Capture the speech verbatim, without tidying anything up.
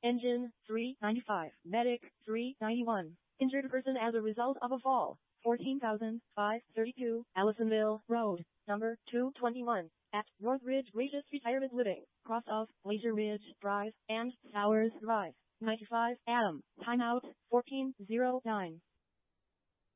Engine, three ninety-five. Medic, three ninety-one. Injured person as a result of a fall, fourteen thousand five hundred thirty-two. Allisonville Road, number two twenty-one, at Northridge Gracious Retirement Living, cross of Glacier Ridge Drive and Towers Drive. ninety-five, Adam. Timeout, fourteen oh nine.